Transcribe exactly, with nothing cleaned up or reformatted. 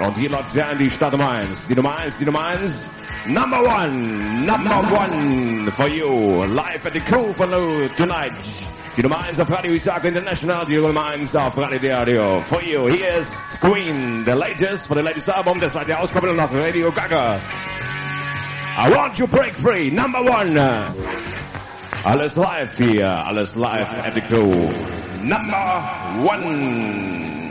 Und hier läuft ja in die Stadt Nummer eins. Die Nummer eins, die Nummer eins. Number one, number one for you. Live at the crew for you tonight. Die Nummer eins auf Radio Isaac International, die Nummer eins auf Radio Radio. For you, hier ist Screen, the latest, for the latest Album, das war die Auskopplung nach Radio Gaga. I want you break free, number one. Alles live hier, alles live at the crew. Number one.